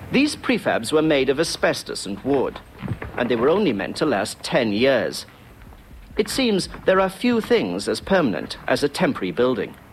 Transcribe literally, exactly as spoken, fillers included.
These prefabs were made of asbestos and wood, and they were only meant to last ten years. It seems there are few things as permanent as a temporary building.